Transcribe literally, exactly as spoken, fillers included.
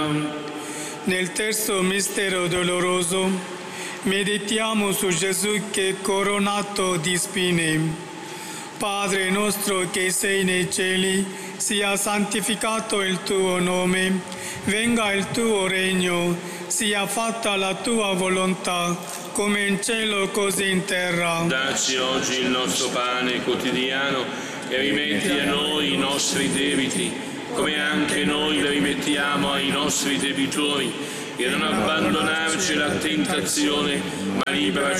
Nel terzo mistero doloroso meditiamo su Gesù che è coronato di spine. Padre nostro che sei nei cieli, sia santificato il tuo nome, venga il tuo regno, sia fatta la tua volontà, come in cielo così in terra. Dacci oggi il nostro pane quotidiano e rimetti a noi i nostri debiti, come anche noi li rimettiamo ai nostri debitori, e non abbandonarci alla tentazione, ma liberaci